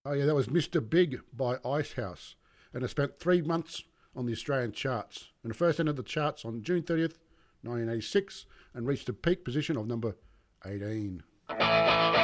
Oh, yeah, that was Mr. Big by Icehouse. And it spent 3 months on the Australian charts. And it first entered the charts on June 30th, 1986, and reached a peak position of number 18.